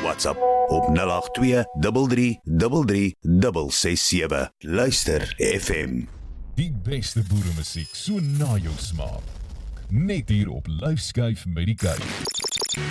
WhatsApp op 082 33 337. Luister FM. Die beste boeremusiek so na jou smaak. Net hier op Lyfskyf met die Kuif.